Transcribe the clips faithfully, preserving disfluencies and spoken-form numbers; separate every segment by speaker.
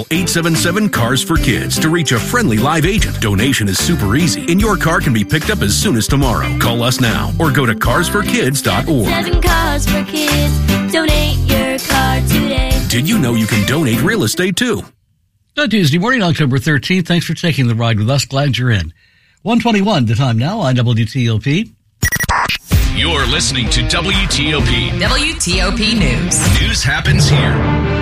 Speaker 1: eight seven seven, CARS for Kids to reach a friendly live agent. Donation is super easy, and your car can be picked up as soon as tomorrow. Call us now or go to cars for kids dot org.
Speaker 2: Seven Cars for Kids. Donate your car today.
Speaker 1: Did you know you can donate real estate too?
Speaker 3: Good Tuesday morning, October thirteenth. Thanks for taking the ride with us. Glad you're in. one twenty-one the time now on W T O P.
Speaker 4: You're listening to W T O P.
Speaker 5: W T O P News.
Speaker 4: News happens here.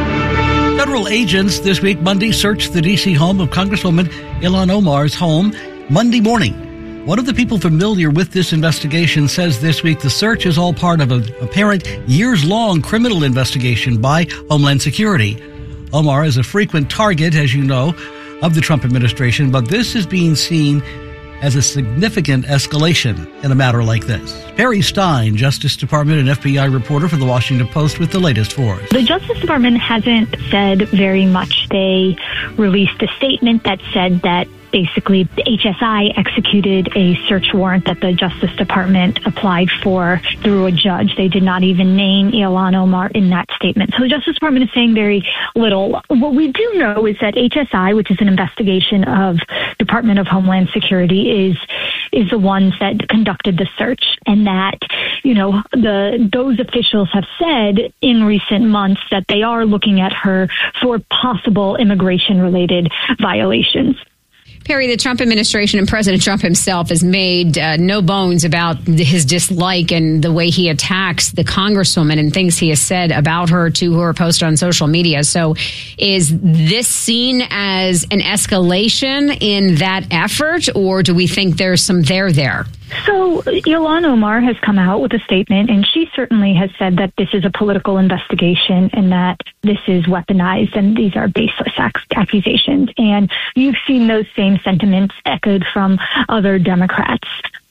Speaker 3: Federal agents this week, Monday, searched the D C home of Congresswoman Ilhan Omar's home Monday morning. One of the people familiar with this investigation says this week the search is all part of an apparent years-long criminal investigation by Homeland Security. Omar is a frequent target, as you know, of the Trump administration, but this is being seen as a significant escalation in a matter like this. Perry Stein, Justice Department and F B I reporter for The Washington Post with the latest for us.
Speaker 6: The Justice Department hasn't said very much. They released a statement that said that basically the H S I executed a search warrant that the Justice Department applied for through a judge. They did not even name Ilhan Omar in that statement. So the Justice Department is saying very little. What we do know is that H S I, which is an investigation of Department of Homeland Security, is is the ones that conducted the search, and that, you know, the those officials have said in recent months that they are looking at her for possible immigration-related violations.
Speaker 7: Perry, the Trump administration and President Trump himself has made uh, no bones about his dislike and the way he attacks the Congresswoman and things he has said about her to her posted on social media. So is this seen as an escalation in that effort, or do we think there's some there there?
Speaker 6: So Ilhan Omar has come out with a statement, and she certainly has said that this is a political investigation and that this is weaponized and these are baseless accusations. And you've seen those same sentiments echoed from other Democrats.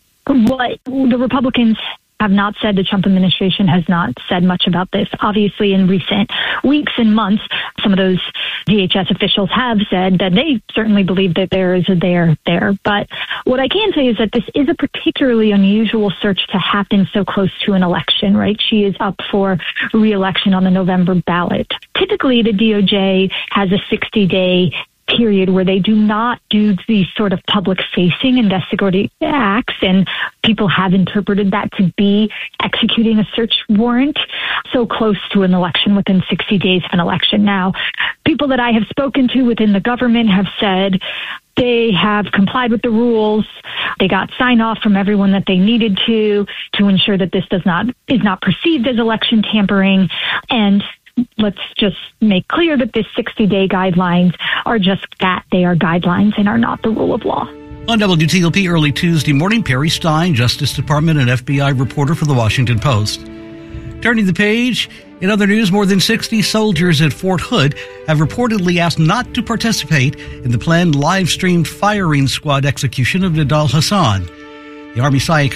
Speaker 6: What the Republicans have not said, the Trump administration has not said much about this. Obviously, in recent weeks and months, some of those D H S officials have said that they certainly believe that there is a there there. But what I can say is that this is a particularly unusual search to happen so close to an election, right? She is up for re-election on the November ballot. Typically, the D O J has a sixty-day period where they do not do these sort of public-facing investigative acts, and people have interpreted that to be executing a search warrant so close to an election, within sixty days of an election. Now, people that I have spoken to within the government have said they have complied with the rules. They got sign-off from everyone that they needed to to ensure that this does not is not perceived as election tampering. And let's just make clear that this sixty-day guidelines are just that. They are guidelines and are not the rule of law.
Speaker 3: On W T O P early Tuesday morning, Perry Stein, Justice Department and F B I reporter for The Washington Post. Turning the page, in other news, more than sixty soldiers at Fort Hood have reportedly asked not to participate in the planned live-streamed firing squad execution of Nidal Hasan. The Army, psych-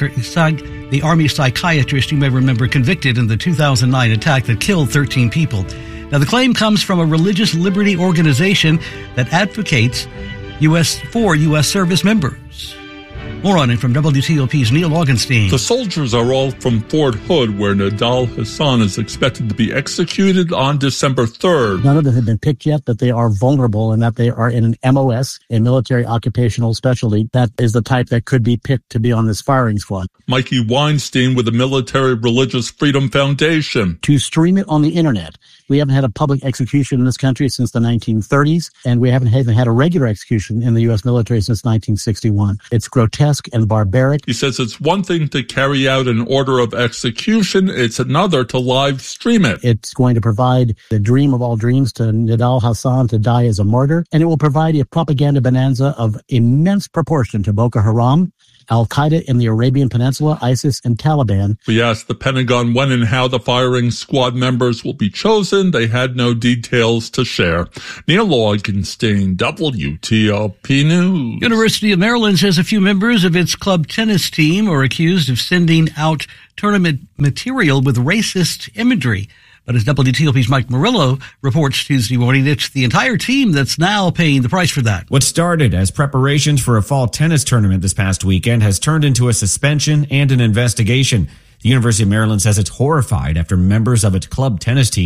Speaker 3: the Army psychiatrist, you may remember, convicted in the two thousand nine attack that killed thirteen people. Now, the claim comes from a religious liberty organization that advocates U S for U S service members. More on it from W T O P's Neil Augenstein.
Speaker 8: The soldiers are all from Fort Hood, where Nidal Hasan is expected to be executed on December third.
Speaker 9: None of them have been picked yet, but they are vulnerable and that they are in an M O S, a military occupational specialty, that is the type that could be picked to be on this firing squad. Mikey Weinstein with the Military Religious Freedom Foundation. To stream it on the internet. We haven't had a public execution in this country since the nineteen thirties, and we haven't even had a regular execution in the U S military since nineteen sixty-one. It's grotesque and barbaric. He says it's one thing to carry out an order of execution, it's another to live stream it. It's going to provide the dream of all dreams to Nidal Hasan to die as a martyr, and it will provide a propaganda bonanza of immense proportion to Boko Haram, Al-Qaeda in the Arabian Peninsula, ISIS, and Taliban. We asked the Pentagon when and how the firing squad members will be chosen. They had no details to share. Neil Augenstein, W T O P News.
Speaker 3: University of Maryland says a few members of its club tennis team are accused of sending out tournament material with racist imagery. But as W T O P's Mike Murillo reports Tuesday morning, it's the entire team that's now paying the price for that.
Speaker 10: What started as preparations for a fall tennis tournament this past weekend has turned into a suspension and an investigation. The University of Maryland says it's horrified after members of its club tennis team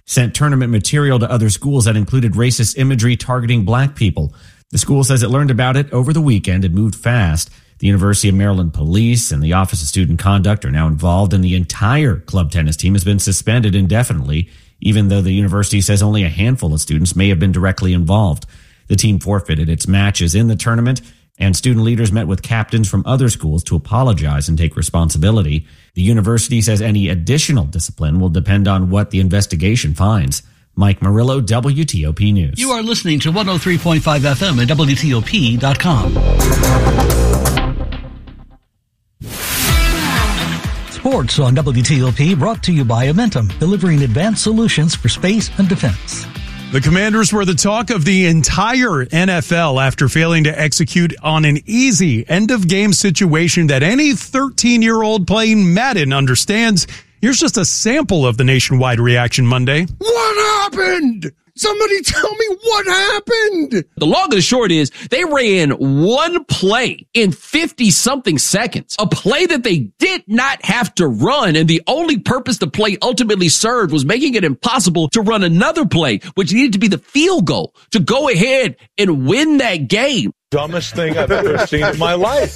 Speaker 10: sent tournament material to other schools that included racist imagery targeting black people. The school says it learned about it over the weekend and moved fast. The University of Maryland Police and the Office of Student Conduct are now involved, and the entire club tennis team has been suspended indefinitely, even though the university says only a handful of students may have been directly involved. The team forfeited its matches in the tournament, and student leaders met with captains from other schools to apologize and take responsibility. The university says any additional discipline will depend on what the investigation finds. Mike Murillo, W T O P News.
Speaker 3: You are listening to one oh three point five F M at W T O P dot com. Sports on W T O P brought to you by Amentum, delivering advanced solutions for space and defense.
Speaker 11: The Commanders were the talk of the entire N F L after failing to execute on an easy end-of-game situation that any thirteen-year-old playing Madden understands. Here's just a sample of the nationwide reaction Monday.
Speaker 12: What happened? Somebody tell me what happened.
Speaker 13: The long and the short is they ran one play in fifty-something seconds, a play that they did not have to run, and the only purpose the play ultimately served was making it impossible to run another play, which needed to be the field goal to go ahead and win that game.
Speaker 12: Dumbest thing I've ever seen in my life.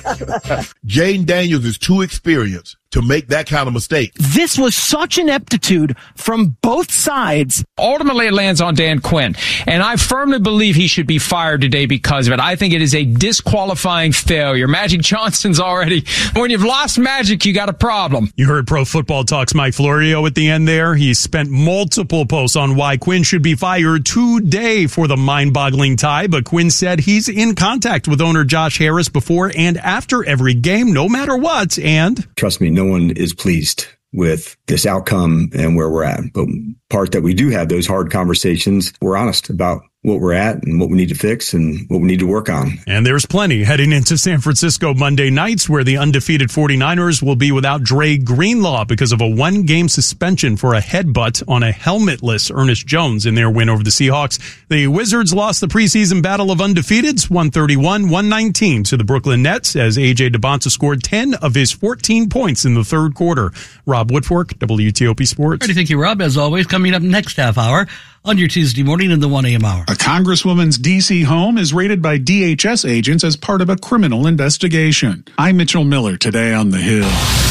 Speaker 14: Jaden Daniels is too experienced to make that kind of mistake.
Speaker 15: This was such ineptitude from both sides.
Speaker 16: Ultimately, it lands on Dan Quinn, and I firmly believe he should be fired today because of it. I think it is a disqualifying failure. Magic Johnson's already, when you've lost Magic, you got a problem.
Speaker 11: You heard Pro Football Talk's Mike Florio at the end there. He spent multiple posts on why Quinn should be fired today for the mind-boggling tie, but Quinn said he's in contact with owner Josh Harris before and after every game, no matter what, and...
Speaker 17: Trust me, no one is pleased with this outcome and where we're at. But part that we do have those hard conversations, we're honest about what we're at and what we need to fix and what we need to work on.
Speaker 11: And there's plenty heading into San Francisco Monday nights, where the undefeated forty-niners will be without Dre Greenlaw because of a one-game suspension for a headbutt on a helmetless Ernest Jones in their win over the Seahawks. The Wizards lost the preseason battle of undefeateds, one thirty-one one nineteen to the Brooklyn Nets, as A J DeBonta scored ten of his fourteen points in the third quarter. Rob Woodfork, W T O P Sports.
Speaker 3: Thank you, Rob. As always, coming up next half hour on your Tuesday morning in the one a.m. hour.
Speaker 18: A congresswoman's D C home is raided by D H S agents as part of a criminal investigation. I'm Mitchell Miller, today on The Hill.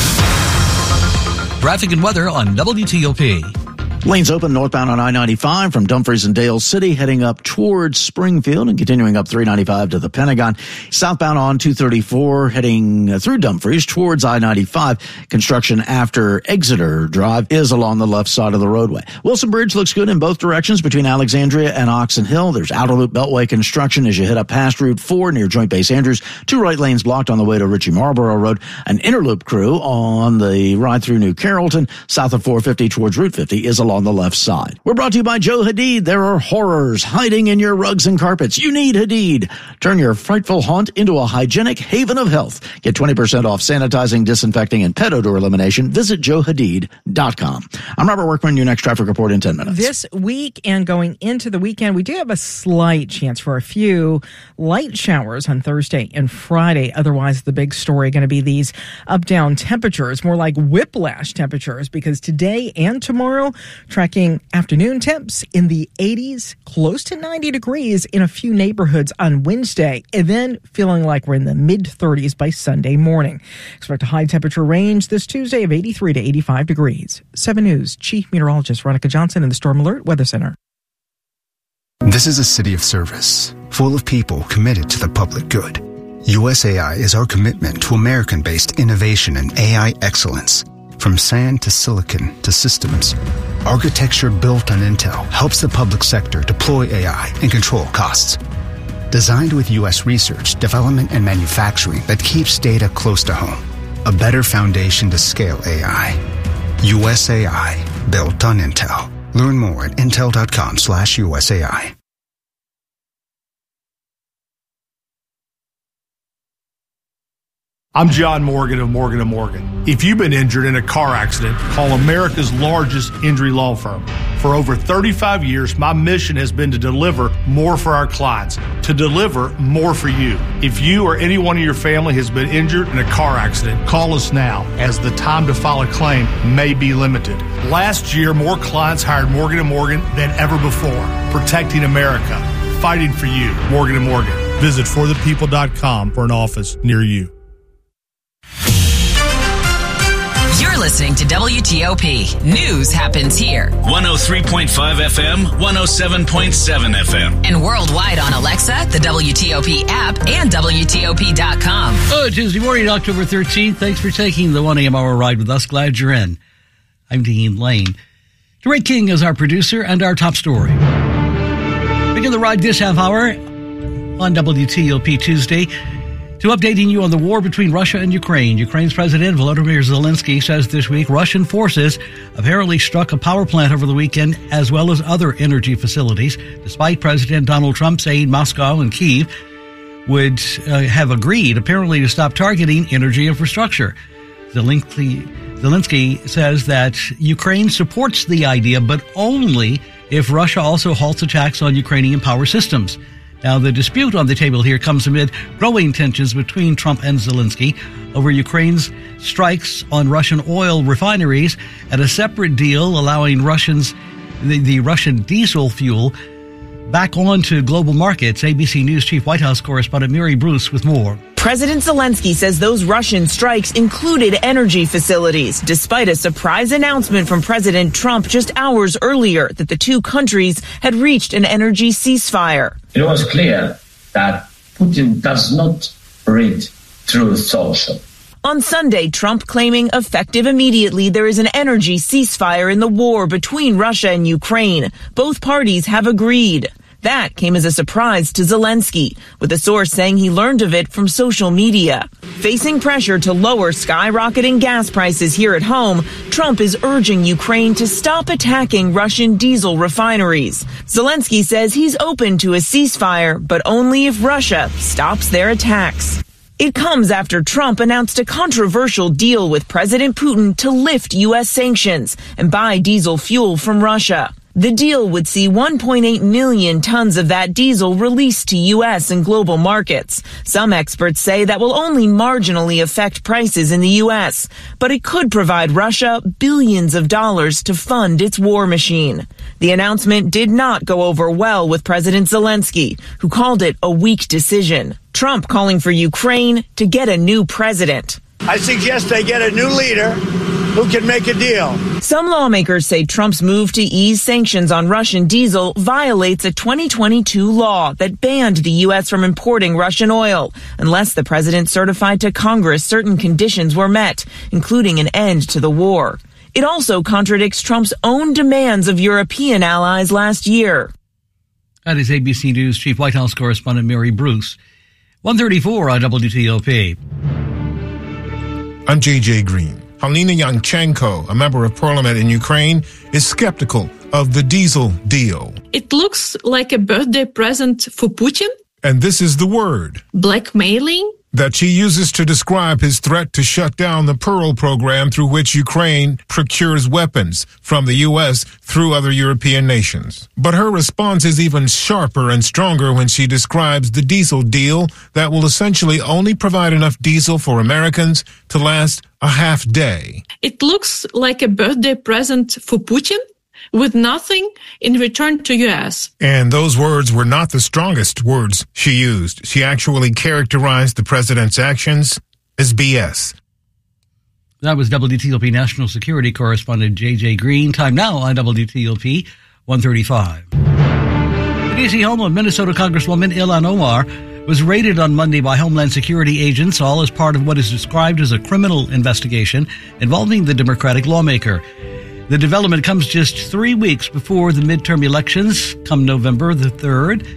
Speaker 3: Traffic and weather on W T O P.
Speaker 19: Lanes open northbound on I ninety-five from Dumfries and Dale City, heading up towards Springfield and continuing up three ninety-five to the Pentagon. Southbound on two thirty-four, heading through Dumfries towards I ninety-five. Construction after Exeter Drive is along the left side of the roadway. Wilson Bridge looks good in both directions between Alexandria and Oxon Hill. There's outer loop beltway construction as you head up past Route four near Joint Base Andrews. Two right lanes blocked on the way to Ritchie Marlboro Road. An interloop crew on the ride through New Carrollton, south of four fifty towards Route fifty, is along on the left side. We're brought to you by Joe Hadid. There are horrors hiding in your rugs and carpets. You need Hadid. Turn your frightful haunt into a hygienic haven of health. Get twenty percent off sanitizing, disinfecting, and pet odor elimination. Visit joe hadid dot com. I'm Robert Workman. Your next traffic report in ten minutes.
Speaker 20: This week and going into the weekend, we do have a slight chance for a few light showers on Thursday and Friday. Otherwise, the big story going to be these up-down temperatures, more like whiplash temperatures, because today and tomorrow, tracking afternoon temps in the eighties, close to ninety degrees in a few neighborhoods on Wednesday, and then feeling like we're in the mid-thirties by Sunday morning. Expect a high temperature range this Tuesday of eighty-three to eighty-five degrees. seven News Chief Meteorologist Veronica Johnson in the Storm Alert Weather Center.
Speaker 21: This is a city of service, full of people committed to the public good. U S A I is our commitment to American-based innovation and A I excellence. From sand to silicon to systems, architecture built on Intel helps the public sector deploy A I and control costs. Designed with U S research, development, and manufacturing that keeps data close to home. A better foundation to scale A I. U S A I, built on Intel. Learn more at intel.com slash USAI.
Speaker 2: I'm John Morgan of Morgan and Morgan. If you've been injured in a car accident, call America's largest injury law firm. For over thirty-five years, my mission has been to deliver more for our clients, to deliver more for you. If you or anyone in your family has been injured in a car accident, call us now, as the time to file a claim may be limited. Last year, more clients hired Morgan and Morgan than ever before, protecting America, fighting for you. Morgan and Morgan. Visit for the people dot com for an office near you.
Speaker 5: You're listening to W T O P. News happens here.
Speaker 4: one oh three point five F M, one oh seven point seven F M.
Speaker 5: And worldwide on Alexa, the W T O P app, and W T O P dot com.
Speaker 3: Oh, Tuesday morning, October thirteenth. Thanks for taking the one a.m. hour ride with us. Glad you're in. I'm Dean Lane. DeRay King is our producer and our top story. Begin the ride this half hour on W T O P Tuesday to updating you on the war between Russia and Ukraine. Ukraine's President Volodymyr Zelensky says this week Russian forces apparently struck a power plant over the weekend as well as other energy facilities, despite President Donald Trump saying Moscow and Kyiv would uh, have agreed apparently to stop targeting energy infrastructure. Zelensky, Zelensky says that Ukraine supports the idea, but only if Russia also halts attacks on Ukrainian power systems. Now, the dispute on the table here comes amid growing tensions between Trump and Zelensky over Ukraine's strikes on Russian oil refineries and a separate deal allowing Russians, the, the Russian diesel fuel back onto global markets. A B C News Chief White House correspondent Mary Bruce with more.
Speaker 22: President Zelensky says those Russian strikes included energy facilities, despite a surprise announcement from President Trump just hours earlier that the two countries had reached an energy ceasefire.
Speaker 23: It was clear that Putin does not read Truth Social.
Speaker 22: On Sunday, Trump claiming effective immediately there is an energy ceasefire in the war between Russia and Ukraine. Both parties have agreed. That came as a surprise to Zelensky, with a source saying he learned of it from social media. Facing pressure to lower skyrocketing gas prices here at home, Trump is urging Ukraine to stop attacking Russian diesel refineries. Zelensky says he's open to a ceasefire, but only if Russia stops their attacks. It comes after Trump announced a controversial deal with President Putin to lift U S sanctions and buy diesel fuel from Russia. The deal would see one point eight million tons of that diesel released to U S and global markets. Some experts say that will only marginally affect prices in the U S, but it could provide Russia billions of dollars to fund its war machine. The announcement did not go over well with President Zelensky, who called it a weak decision. Trump calling for Ukraine to get a new president.
Speaker 24: I suggest they get a new leader who can make a deal.
Speaker 22: Some lawmakers say Trump's move to ease sanctions on Russian diesel violates a twenty twenty-two law that banned the U S from importing Russian oil unless the president certified to Congress certain conditions were met, including an end to the war. It also contradicts Trump's own demands of European allies last year.
Speaker 3: That is A B C News Chief White House correspondent Mary Bruce. one thirty-four on W T O P.
Speaker 25: I'm J J Green. Halina Yanchenko, a member of parliament in Ukraine, is skeptical of the diesel deal.
Speaker 26: It looks like a birthday present for Putin.
Speaker 25: And this is the word.
Speaker 26: Blackmailing.
Speaker 25: That she uses to describe his threat to shut down the Pearl program through which Ukraine procures weapons from the U S through other European nations. But her response is even sharper and stronger when she describes the diesel deal that will essentially only provide enough diesel for Americans to last a half day.
Speaker 26: It looks like a birthday present for Putin, with nothing in return to U S.
Speaker 25: And those words were not the strongest words she used. She actually characterized the president's actions as B S.
Speaker 3: That was W T O P National Security Correspondent J J Green. Time now on W T O P one thirty-five. The D C home of Minnesota Congresswoman Ilhan Omar was raided on Monday by Homeland Security agents, all as part of what is described as a criminal investigation involving the Democratic lawmaker. The development comes just three weeks before the midterm elections come November the third.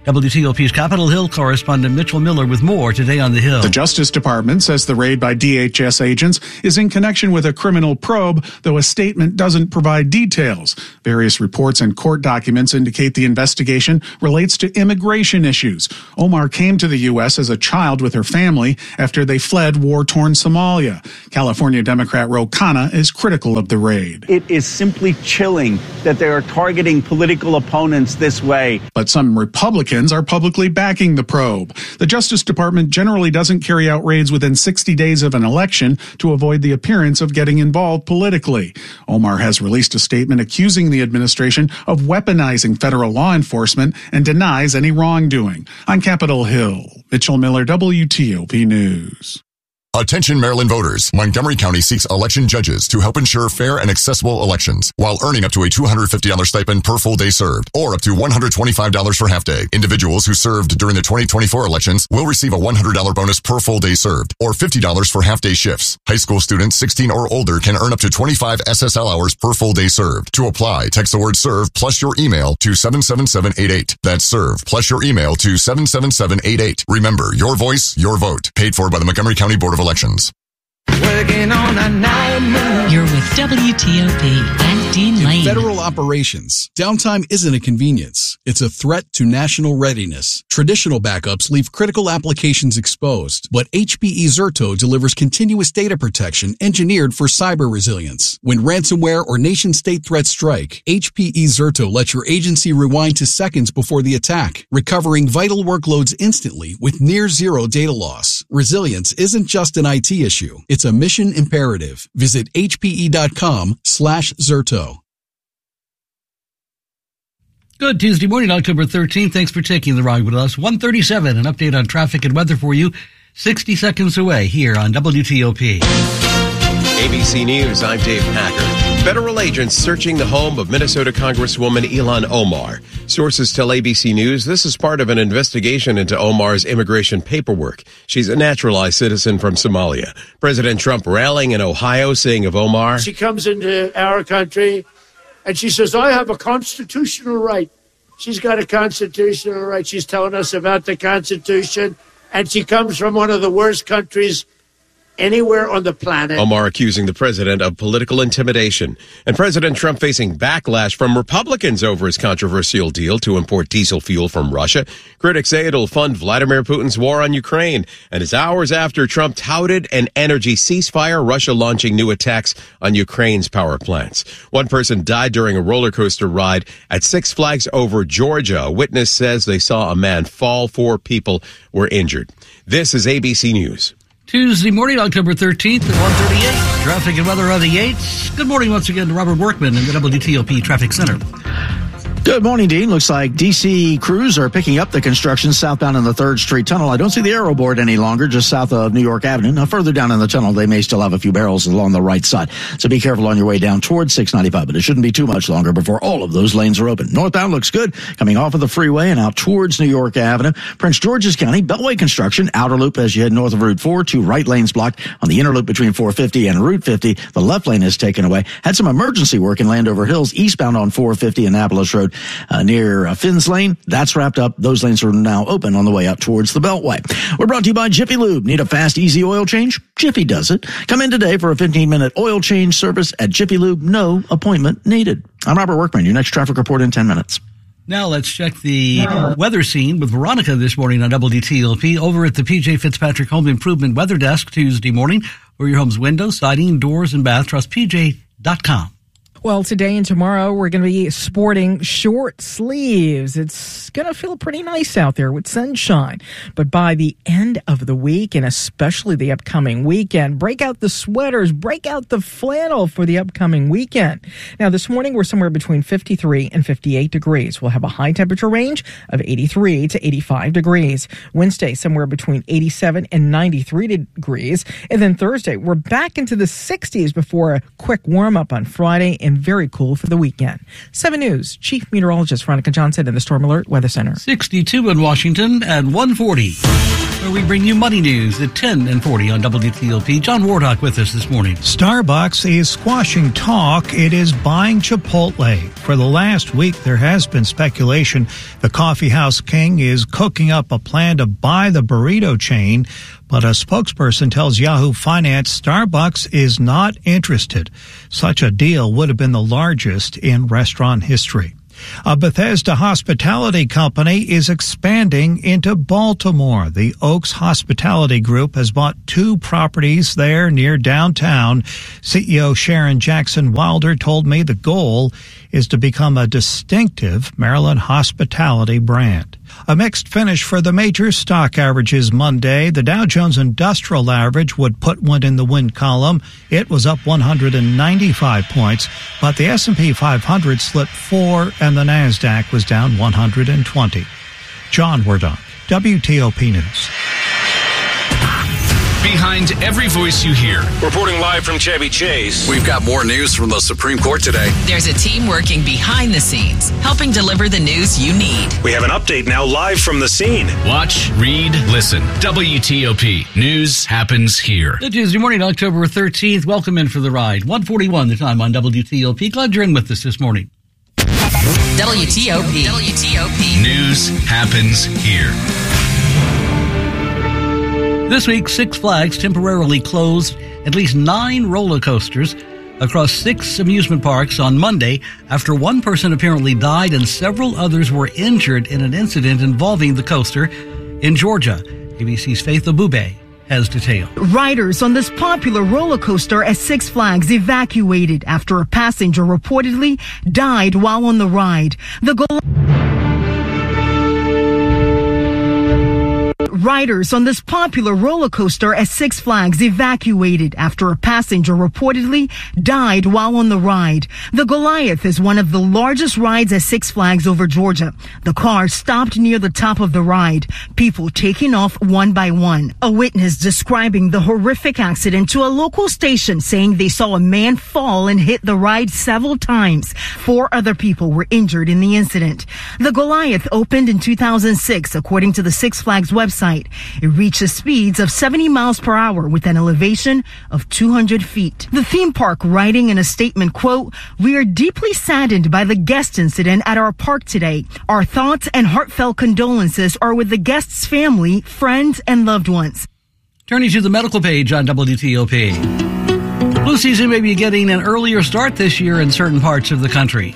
Speaker 3: W T O P's Capitol Hill correspondent Mitchell Miller with more today on the Hill.
Speaker 18: The Justice Department says the raid by D H S agents is in connection with a criminal probe, though a statement doesn't provide details. Various reports and court documents indicate the investigation relates to immigration issues. Omar came to the U S as a child with her family after they fled war-torn Somalia. California Democrat Ro Khanna is critical of the raid.
Speaker 1: It is simply chilling that they are targeting political opponents this way.
Speaker 18: But some Republicans are publicly backing the probe. The Justice Department generally doesn't carry out raids within sixty days of an election to avoid the appearance of getting involved politically. Omar has released a statement accusing the administration of weaponizing federal law enforcement and denies any wrongdoing. On Capitol Hill, Mitchell Miller, W T O P News.
Speaker 6: Attention Maryland voters. Montgomery County seeks election judges to help ensure fair and accessible elections while earning up to a two hundred fifty dollars stipend per full day served or up to one hundred twenty-five dollars for half day. Individuals who served during the twenty twenty-four elections will receive a one hundred dollars bonus per full day served or fifty dollars for half day shifts. High school students sixteen or older can earn up to twenty-five S S L hours per full day served. To apply, text the word serve plus your email to seven seven seven eight eight. That's serve plus your email to seven seven seven eight eight. Remember, your voice, your vote. Paid for by the Montgomery County Board of Elections.
Speaker 7: Working on a night move. You're with W T O P and Dean Lane.
Speaker 8: In federal operations, downtime isn't a convenience. It's a threat to national readiness. Traditional backups leave critical applications exposed, but H P E Zerto delivers continuous data protection engineered for cyber resilience. When ransomware or nation-state threats strike, H P E Zerto lets your agency rewind to seconds before the attack, recovering vital workloads instantly with near zero data loss. Resilience isn't just an I T issue. It's a mission imperative. Visit hpe.com slash Zerto.
Speaker 3: Good Tuesday morning, October thirteenth. Thanks for taking the ride with us. one thirty-seven, an update on traffic and weather for you. sixty seconds away here on W T O P.
Speaker 9: A B C News, I'm Dave Packer. Federal agents searching the home of Minnesota Congresswoman Ilhan Omar. Sources tell A B C News this is part of an investigation into Omar's immigration paperwork. She's a naturalized citizen from Somalia. President Trump rallying in Ohio, saying of Omar,
Speaker 10: she comes into our country and she says, I have a constitutional right. She's got a constitutional right. She's telling us about the Constitution, and she comes from one of the worst countries anywhere on the planet.
Speaker 9: Omar accusing the president of political intimidation. And President Trump facing backlash from Republicans over his controversial deal to import diesel fuel from Russia. Critics say it'll fund Vladimir Putin's war on Ukraine. And it's hours after Trump touted an energy ceasefire, Russia launching new attacks on Ukraine's power plants. One person died during a roller coaster ride at Six Flags over Georgia. A witness says they saw a man fall. Four people were injured. This is A B C News.
Speaker 3: Tuesday morning, October thirteenth at one thirty-eight. Traffic and weather on the eights. Good morning once again to Robert Workman in the W T O P Traffic Center.
Speaker 19: Good morning, Dean. Looks like D C crews are picking up the construction southbound in the third Street Tunnel. I don't see the arrow board any longer, just south of New York Avenue. Now, further down in the tunnel, they may still have a few barrels along the right side. So be careful on your way down towards six ninety-five, but it shouldn't be too much longer before all of those lanes are open. Northbound looks good, coming off of the freeway and out towards New York Avenue. Prince George's County, Beltway construction, outer loop as you head north of Route four, two right lanes blocked on the inner loop between four fifty and Route fifty. The left lane is taken away. Had some emergency work in Landover Hills, eastbound on four fifty Annapolis Road, uh, near Uh, Finn's Lane. That's wrapped up. Those lanes are now open on the way out towards the Beltway. We're brought to you by Jiffy Lube. Need a fast, easy oil change? Jiffy does it. Come in today for a fifteen minute oil change service at Jiffy Lube. No appointment needed. I'm Robert Workman. Your next traffic report in ten minutes.
Speaker 3: Now let's check the weather scene with Veronica this morning on W T O P over at the P J Fitzpatrick Home Improvement Weather Desk Tuesday morning, where your home's windows, siding, doors, and bath. Trust P J dot com.
Speaker 20: Well, today and tomorrow, we're going to be sporting short sleeves. It's going to feel pretty nice out there with sunshine. But by the end of the week, and especially the upcoming weekend, break out the sweaters, break out the flannel for the upcoming weekend. Now, this morning, we're somewhere between fifty-three and fifty-eight degrees. We'll have a high temperature range of eighty-three to eighty-five degrees. Wednesday, somewhere between eighty-seven and ninety-three degrees. And then Thursday, we're back into the sixties before a quick warm-up on Friday and very cool for the weekend. seven News Chief Meteorologist Veronica Johnson in the Storm Alert Weather Center.
Speaker 3: sixty-two in Washington and one forty, where we bring you money news at ten and forty on W T O P. John Wardock with us this morning.
Speaker 12: Starbucks is squashing talk. It is buying Chipotle. For the last week, there has been speculation the coffeehouse king is cooking up a plan to buy the burrito chain, but a spokesperson tells Yahoo Finance Starbucks is not interested. Such a deal would have been the largest in restaurant history. A Bethesda hospitality company is expanding into Baltimore. The Oaks Hospitality Group has bought two properties there near downtown. C E O Sharon Jackson Wilder told me the goal is to become a distinctive Maryland hospitality brand. A mixed finish for the major stock averages Monday. The Dow Jones Industrial Average would put one in the win column. It was up one hundred ninety-five points, but the S and P five hundred slipped four and the NASDAQ was down one hundred twenty. John Wardock, W T O P News.
Speaker 4: Behind every voice you hear.
Speaker 13: Reporting live from Chevy Chase.
Speaker 14: We've got more news from the Supreme Court today.
Speaker 5: There's a team working behind the scenes, helping deliver the news you need.
Speaker 13: We have an update now live from the scene.
Speaker 4: Watch, read, listen. W T O P. News happens here.
Speaker 3: Good Tuesday morning, October thirteenth. Welcome in for the ride. one forty-one the time on W T O P. Glad you're in with us this morning.
Speaker 5: W T O P. W T O P.
Speaker 4: News happens here.
Speaker 3: This week, Six Flags temporarily closed at least nine roller coasters across six amusement parks on Monday after one person apparently died and several others were injured in an incident involving the coaster in Georgia. A B C's Faith Abube has detail.
Speaker 15: Riders on this popular roller coaster at Six Flags evacuated after a passenger reportedly died while on the ride. The goal Riders on this popular roller coaster at Six Flags evacuated after a passenger reportedly died while on the ride. The Goliath is one of the largest rides at Six Flags over Georgia. The car stopped near the top of the ride, people taking off one by one. A witness describing the horrific accident to a local station saying they saw a man fall and hit the ride several times. Four other people were injured in the incident. The Goliath opened in two thousand six, according to the Six Flags website. It reaches speeds of seventy miles per hour with an elevation of two hundred feet. The theme park writing in a statement, quote, "We are deeply saddened by the guest incident at our park today. Our thoughts and heartfelt condolences are with the guest's family, friends, and loved ones."
Speaker 3: Turning to the medical page on W T O P. Flu season may be getting an earlier start this year in certain parts of the country.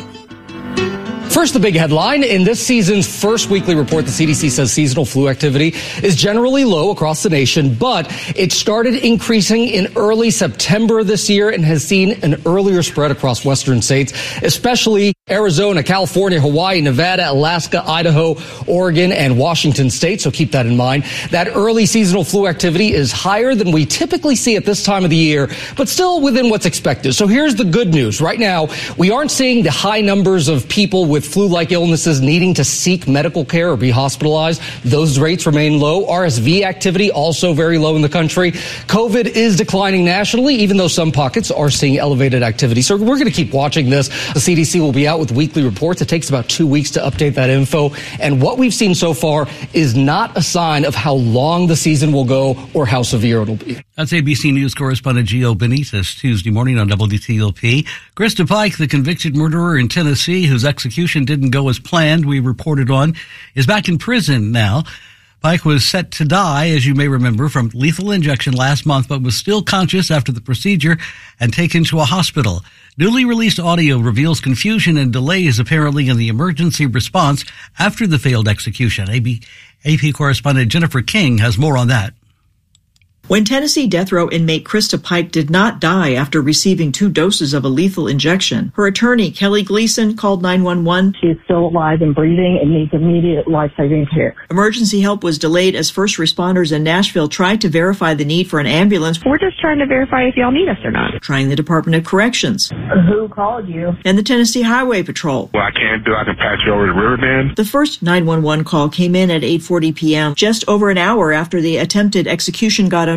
Speaker 16: First, the big headline. In this season's first weekly report, the C D C says seasonal flu activity is generally low across the nation, but it started increasing in early September this year and has seen an earlier spread across western states, especially Arizona, California, Hawaii, Nevada, Alaska, Idaho, Oregon, and Washington state. So keep that in mind. That early seasonal flu activity is higher than we typically see at this time of the year, but still within what's expected. So here's the good news. Right now, we aren't seeing the high numbers of people with flu-like illnesses needing to seek medical care or be hospitalized. Those rates remain low. R S V activity also very low in the country. COVID is declining nationally, even though some pockets are seeing elevated activity. So we're going to keep watching this. The C D C will be out with weekly reports. It takes about two weeks to update that info. And what we've seen so far is not a sign of how long the season will go or how severe it'll be.
Speaker 3: That's A B C News correspondent Gio Benitez Tuesday morning on W T O P. Krista Pike, the convicted murderer in Tennessee whose execution didn't go as planned, we reported on, is back in prison now. Pike was set to die, as you may remember, from lethal injection last month, but was still conscious after the procedure and taken to a hospital. Newly released audio reveals confusion and delays apparently in the emergency response after the failed execution. A P correspondent Jennifer King has more on that.
Speaker 17: When Tennessee death row inmate Krista Pike did not die after receiving two doses of a lethal injection, her attorney, Kelly Gleason, called nine one one.
Speaker 27: She is still alive and breathing and needs immediate life-saving care.
Speaker 17: Emergency help was delayed as first responders in Nashville tried to verify the need for an ambulance.
Speaker 27: We're just trying to verify if y'all need us or not.
Speaker 17: Trying the Department of Corrections.
Speaker 27: Who called you?
Speaker 17: And the Tennessee Highway Patrol.
Speaker 28: Well, I can't do I can patch you over to Riverbend.
Speaker 17: The first nine one one call came in at eight forty p.m., just over an hour after the attempted execution got underway.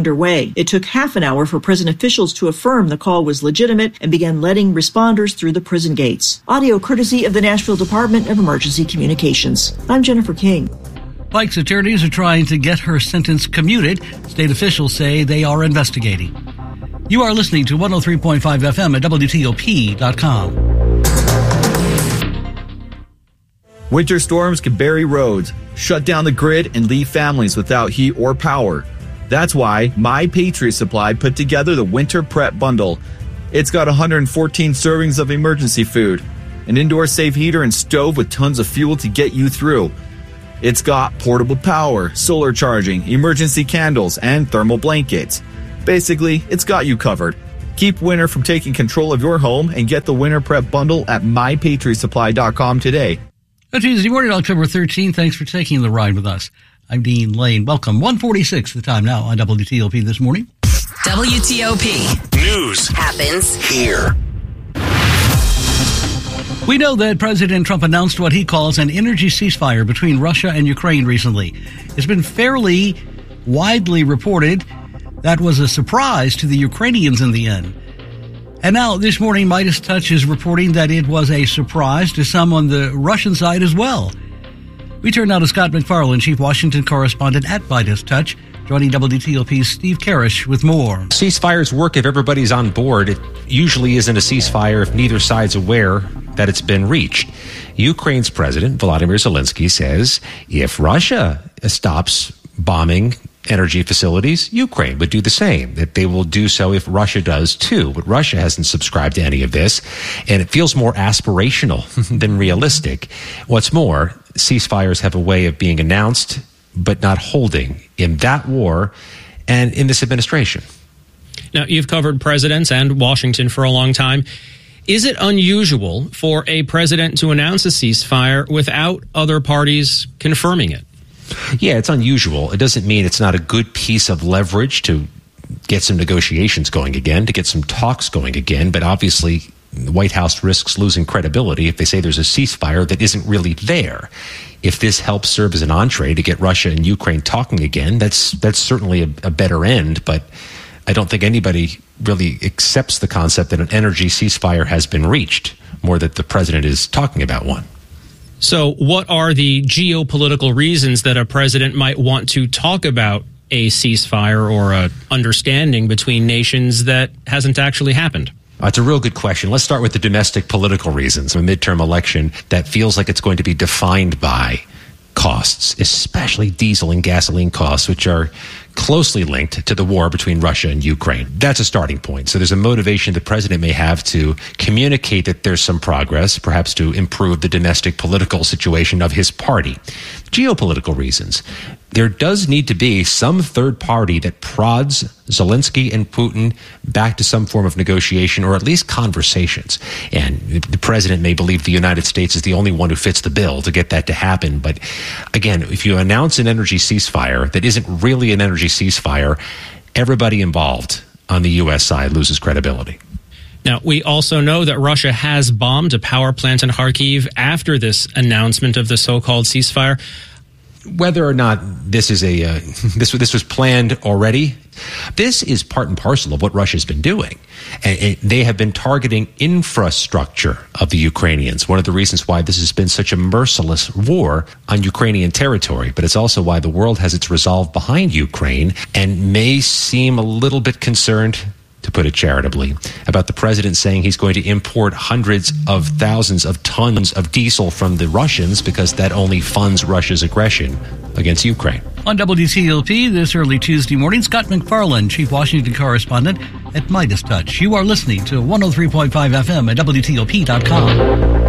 Speaker 17: underway. It took half an hour for prison officials to affirm the call was legitimate and began letting responders through the prison gates. Audio courtesy of the Nashville Department of Emergency Communications. I'm Jennifer King.
Speaker 3: Pike's attorneys are trying to get her sentence commuted. State officials say they are investigating. You are listening to one oh three point five F M at W T O P dot com.
Speaker 2: Winter storms can bury roads, shut down the grid, and leave families without heat or power. That's why My Patriot Supply put together the Winter Prep Bundle. It's got one hundred fourteen servings of emergency food, an indoor safe heater and stove with tons of fuel to get you through. It's got portable power, solar charging, emergency candles, and thermal blankets. Basically, it's got you covered. Keep winter from taking control of your home and get the Winter Prep Bundle at my patriot supply dot com today.
Speaker 3: Tuesday morning, October thirteenth. Thanks for taking the ride with us. I'm Dean Lane. Welcome. one forty-six the time now on W T O P this morning.
Speaker 5: W T O P.
Speaker 13: News
Speaker 5: happens
Speaker 13: here.
Speaker 3: We know that President Trump announced what he calls an energy ceasefire between Russia and Ukraine recently. It's been fairly widely reported that was a surprise to the Ukrainians in the end. And now, this morning, Midas Touch is reporting that it was a surprise to some on the Russian side as well. We turn now to Scott McFarland, Chief Washington Correspondent at Midas Touch, joining W T O P's Steve Karish with more.
Speaker 11: Ceasefires work if everybody's on board. It usually isn't a ceasefire if neither side's aware that it's been reached. Ukraine's President, Volodymyr Zelensky, says if Russia stops bombing energy facilities, Ukraine would do the same, that they will do so if Russia does too. But Russia hasn't subscribed to any of this, and it feels more aspirational than realistic. What's more, ceasefires have a way of being announced but not holding in that war and in this administration.
Speaker 21: Now, you've covered presidents and Washington for a long time. Is it unusual for a president to announce a ceasefire without other parties confirming it?
Speaker 11: Yeah, it's unusual. It doesn't mean it's not a good piece of leverage to get some negotiations going again, to get some talks going again. But obviously, the White House risks losing credibility if they say there's a ceasefire that isn't really there. If this helps serve as an entree to get Russia and Ukraine talking again, that's that's certainly a, a better end. But I don't think anybody really accepts the concept that an energy ceasefire has been reached, more that the president is talking about one.
Speaker 21: So what are the geopolitical reasons that a president might want to talk about a ceasefire or a understanding between nations that hasn't actually happened?
Speaker 11: Uh, it's a real good question. Let's start with the domestic political reasons. A midterm election that feels like it's going to be defined by costs, especially diesel and gasoline costs, which are closely linked to the war between Russia and Ukraine. That's a starting point. So there's a motivation the president may have to communicate that there's some progress, perhaps to improve the domestic political situation of his party. Geopolitical reasons. There does need to be some third party that prods Zelensky and Putin back to some form of negotiation or at least conversations. And the president may believe the United States is the only one who fits the bill to get that to happen. But again, if you announce an energy ceasefire that isn't really an energy ceasefire, everybody involved on the U S side loses credibility.
Speaker 21: Now, we also know that Russia has bombed a power plant in Kharkiv after this announcement of the so-called ceasefire.
Speaker 11: Whether or not this is a uh, this this was planned already, this is part and parcel of what Russia's been doing. And it, they have been targeting infrastructure of the Ukrainians. One of the reasons why this has been such a merciless war on Ukrainian territory, but it's also why the world has its resolve behind Ukraine and may seem a little bit concerned, to put it charitably, about the president saying he's going to import hundreds of thousands of tons of diesel from the Russians because that only funds Russia's aggression against Ukraine.
Speaker 3: On W T O P this early Tuesday morning, Scott McFarland, Chief Washington Correspondent at Midas Touch. You are listening to one oh three point five F M at W T O P dot com.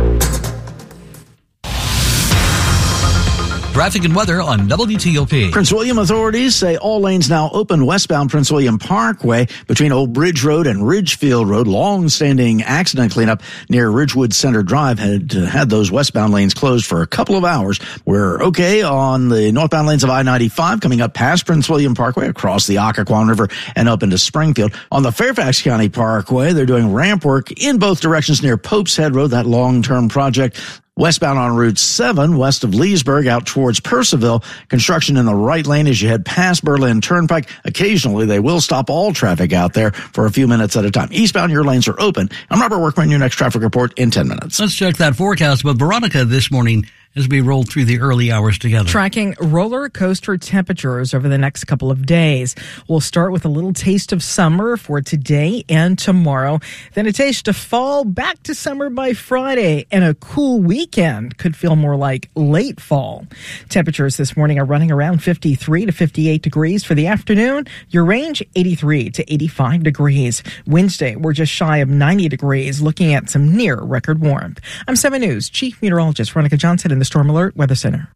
Speaker 3: Traffic and weather on W T O P.
Speaker 19: Prince William authorities say all lanes now open westbound Prince William Parkway between Old Bridge Road and Ridgefield Road. Long-standing accident cleanup near Ridgewood Center Drive had uh, had those westbound lanes closed for a couple of hours. We're okay on the northbound lanes of I ninety-five coming up past Prince William Parkway across the Occoquan River and up into Springfield. On the Fairfax County Parkway, they're doing ramp work in both directions near Pope's Head Road, that long-term project. Westbound on Route seven, west of Leesburg, out towards Purcellville. Construction in the right lane as you head past Berlin Turnpike. Occasionally, they will stop all traffic out there for a few minutes at a time. Eastbound, your lanes are open. I'm Robert Workman, your next traffic report in ten minutes.
Speaker 3: Let's check that forecast with Veronica this morning as we roll through the early hours together.
Speaker 20: Tracking roller coaster temperatures over the next couple of days. We'll start with a little taste of summer for today and tomorrow. Then a taste of fall, back to summer by Friday, and a cool weekend could feel more like late fall. Temperatures this morning are running around fifty-three to fifty-eight degrees for the afternoon. Your range, eighty-three to eighty-five degrees. Wednesday, we're just shy of ninety degrees, looking at some near record warmth. I'm seven News Chief Meteorologist Veronica Johnson in the Storm Alert Weather Center.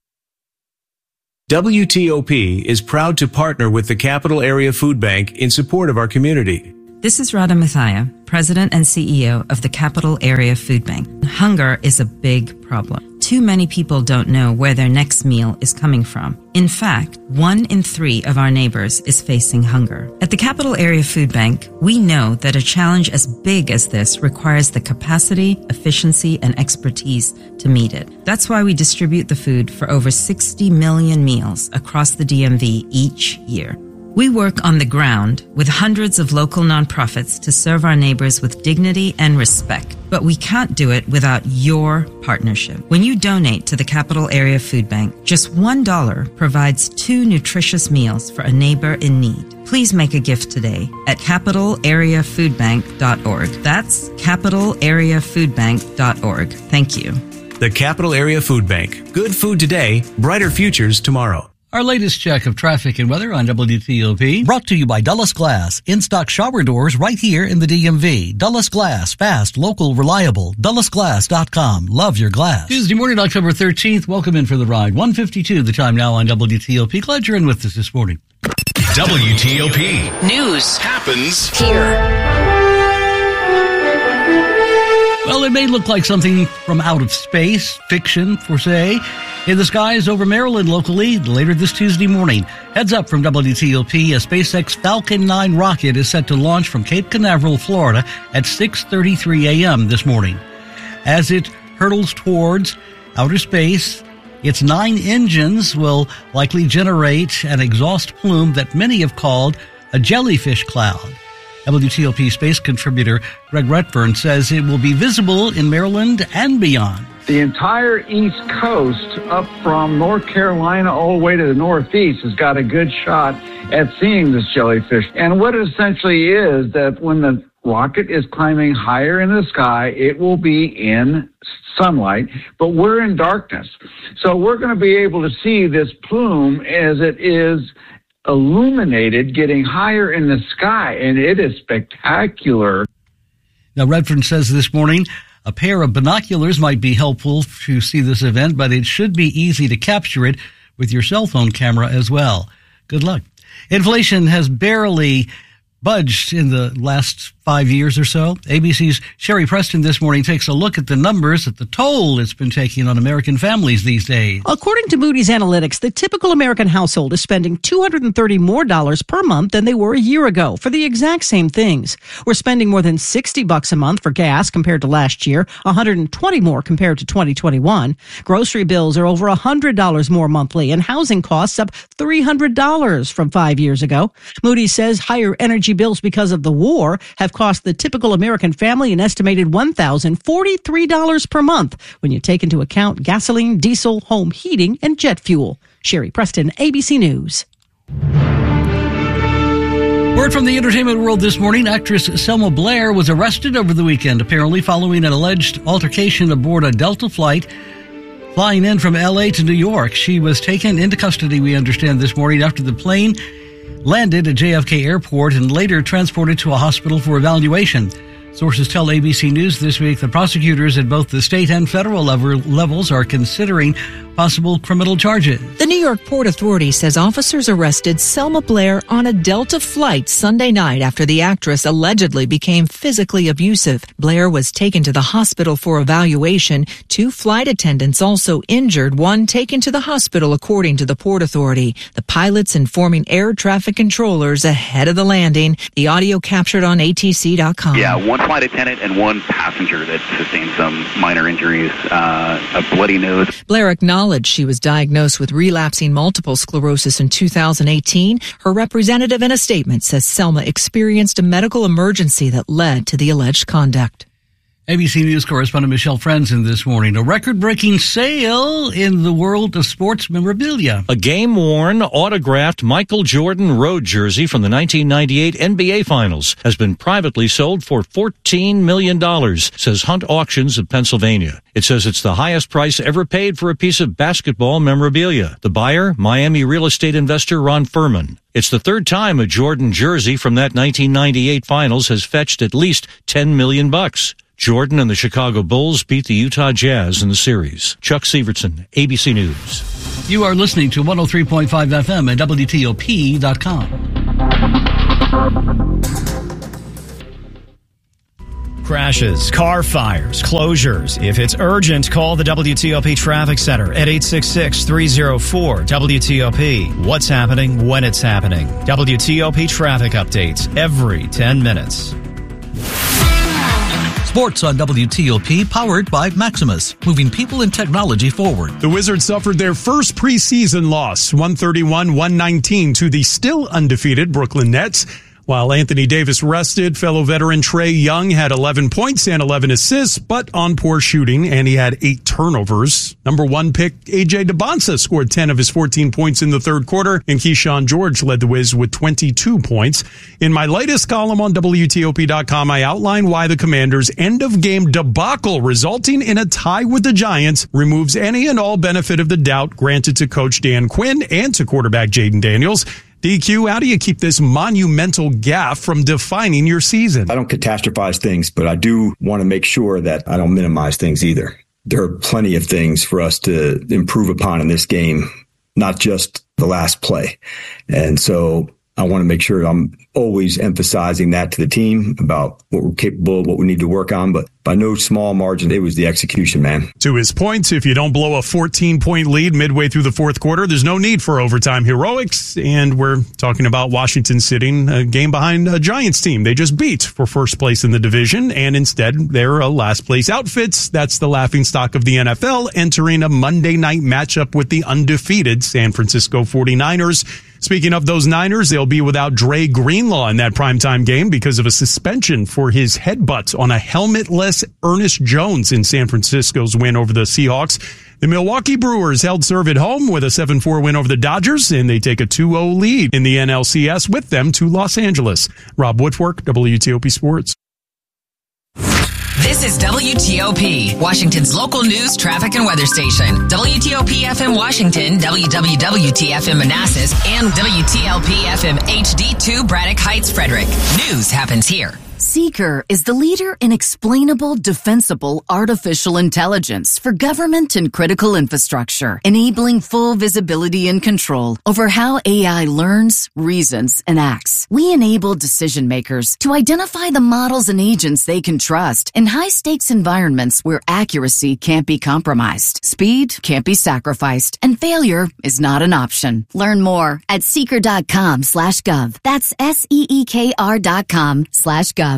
Speaker 1: W T O P is proud to partner with the Capital Area Food Bank in support of our community.
Speaker 6: This is Radha Mathia, President and C E O of the Capital Area Food Bank. Hunger is a big problem. Too many people don't know where their next meal is coming from. In fact, one in three of our neighbors is facing hunger. At the Capital Area Food Bank, we know that a challenge as big as this requires the capacity, efficiency, and expertise to meet it. That's why we distribute the food for over sixty million meals across the D M V each year. We work on the ground with hundreds of local nonprofits to serve our neighbors with dignity and respect. But we can't do it without your partnership. When you donate to the Capital Area Food Bank, just one dollar provides two nutritious meals for a neighbor in need. Please make a gift today at capital area food bank dot org. That's capital area food bank dot org. Thank you.
Speaker 1: The Capital Area Food Bank. Good food today, brighter futures tomorrow.
Speaker 3: Our latest check of traffic and weather on W T O P, brought to you by Dulles Glass. In-stock shower doors right here in the D M V. Dulles Glass, fast, local, reliable. Dulles Glass dot com. Love your glass. Tuesday morning, October thirteenth. Welcome in for the ride. one fifty-two, the time now on W T O P. Glad you're in with us this morning.
Speaker 4: W T O P.
Speaker 5: News
Speaker 4: happens
Speaker 5: here.
Speaker 3: Well, it may look like something from out of space, fiction, for say, in the skies over Maryland locally later this Tuesday morning. Heads up from W T O P, a SpaceX Falcon nine rocket is set to launch from Cape Canaveral, Florida at six thirty-three a.m. this morning. As it hurtles towards outer space, its nine engines will likely generate an exhaust plume that many have called a jellyfish cloud. W T O P space contributor Greg Redfern says it will be visible in Maryland and beyond.
Speaker 18: The entire East Coast, up from North Carolina all the way to the Northeast, has got a good shot at seeing this jellyfish. And what it essentially is that when the rocket is climbing higher in the sky, it will be in sunlight, but we're in darkness. So we're going to be able to see this plume as it is illuminated, getting higher in the sky, and it is spectacular.
Speaker 3: Now, Redfern says this morning a pair of binoculars might be helpful to see this event, but it should be easy to capture it with your cell phone camera as well. Good luck. Inflation has barely budged in the last five years or so. A B C's Sherry Preston this morning takes a look at the numbers, at the toll it's been taking on American families these days.
Speaker 22: According to Moody's Analytics, the typical American household is spending two hundred thirty more dollars per month than they were a year ago for the exact same things. We're spending more than sixty bucks a month for gas compared to last year, one hundred twenty more compared to twenty twenty-one. Grocery bills are over one hundred dollars more monthly, and housing costs up three hundred dollars from five years ago. Moody's says higher energy bills because of the war have cost the typical American family an estimated one thousand forty-three dollars per month when you take into account gasoline, diesel, home heating, and jet fuel. Sherry Preston, A B C News.
Speaker 3: Word from the entertainment world this morning, actress Selma Blair was arrested over the weekend, apparently following an alleged altercation aboard a Delta flight flying in from L A to New York. She was taken into custody, we understand, this morning after the plane landed at J F K Airport and later transported to a hospital for evaluation. Sources tell A B C News this week that prosecutors at both the state and federal level, levels are considering possible criminal charges.
Speaker 7: The New York Port Authority says officers arrested Selma Blair on a Delta flight Sunday night after the actress allegedly became physically abusive. Blair was taken to the hospital for evaluation. Two flight attendants also injured, one taken to the hospital, according to the Port Authority. The pilots informing air traffic controllers ahead of the landing. The audio captured on A T C dot com.
Speaker 8: Yeah, one flight attendant and one passenger that sustained some minor injuries, uh, a bloody nose.
Speaker 7: Blair acknowledged she was diagnosed with relapsing multiple sclerosis in two thousand eighteen. Her representative in a statement says Selma experienced a medical emergency that led to the alleged conduct.
Speaker 3: A B C News correspondent Michelle Franzen this morning. A record-breaking sale in the world of sports memorabilia.
Speaker 9: A game-worn, autographed Michael Jordan road jersey from the nineteen ninety-eight N B A Finals has been privately sold for fourteen million dollars, says Hunt Auctions of Pennsylvania. It says it's the highest price ever paid for a piece of basketball memorabilia. The buyer, Miami real estate investor Ron Furman. It's the third time a Jordan jersey from that nineteen ninety-eight Finals has fetched at least ten million bucks. Jordan and the Chicago Bulls beat the Utah Jazz in the series. Chuck Severson, A B C News.
Speaker 3: You are listening to one oh three point five F M at W T O P dot com.
Speaker 10: Crashes, car fires, closures. If it's urgent, call the W T O P Traffic Center at eight six six, three oh four, W T O P. What's happening when it's happening. W T O P traffic updates every ten minutes.
Speaker 23: Sports on W T O P, powered by Maximus, moving people and technology forward.
Speaker 24: The Wizards suffered their first preseason loss, one thirty-one to one nineteen, to the still undefeated Brooklyn Nets. While Anthony Davis rested, fellow veteran Trae Young had eleven points and eleven assists, but on poor shooting, and he had eight turnovers. Number one pick A J DeBonsa scored ten of his fourteen points in the third quarter, and Keyshawn George led the Wiz with twenty-two points. In my latest column on W T O P dot com, I outline why the Commanders' end-of-game debacle, resulting in a tie with the Giants, removes any and all benefit of the doubt granted to Coach Dan Quinn and to quarterback Jaden Daniels. D Q, how do you keep this monumental gaffe from defining your season?
Speaker 25: I don't catastrophize things, but I do want to make sure that I don't minimize things either. There are plenty of things for us to improve upon in this game, not just the last play. And so I want to make sure I'm always emphasizing that to the team about what we're capable of, what we need to work on. But by no small margin, it was the execution, man.
Speaker 24: To his point, if you don't blow a fourteen-point lead midway through the fourth quarter, there's no need for overtime heroics. And we're talking about Washington sitting a game behind a Giants team they just beat for first place in the division. And instead, they're a last-place outfits. That's the laughingstock of the N F L, entering a Monday night matchup with the undefeated San Francisco forty-niners. Speaking of those Niners, they'll be without Dre Greenlaw in that primetime game because of a suspension for his headbutt on a helmetless Ernest Jones in San Francisco's win over the Seahawks. The Milwaukee Brewers held serve at home with a seven four win over the Dodgers, and they take a two oh lead in the N L C S with them to Los Angeles. Rob Woodfork, W T O P Sports.
Speaker 5: This is W T O P, Washington's local news, traffic, and weather station. W T O P F M Washington, W W W T F M Manassas, and W T L P F M H D two Braddock Heights, Frederick. News happens here.
Speaker 26: Seeker is the leader in explainable, defensible artificial intelligence for government and critical infrastructure, enabling full visibility and control over how A I learns, reasons, and acts. We enable decision makers to identify the models and agents they can trust in high-stakes environments where accuracy can't be compromised, speed can't be sacrificed, and failure is not an option. Learn more at seeker.com slash gov. That's S-E-E-K-R dot com slash gov.